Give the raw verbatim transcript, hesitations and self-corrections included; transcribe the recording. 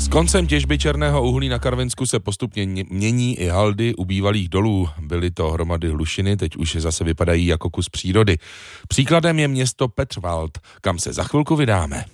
S koncem těžby černého uhlí na Karvinsku se postupně mění i haldy u bývalých dolů. Byly to hromady hlušiny, teď už zase vypadají jako kus přírody. Příkladem je město Petrwald, kam se za chvilku vydáme.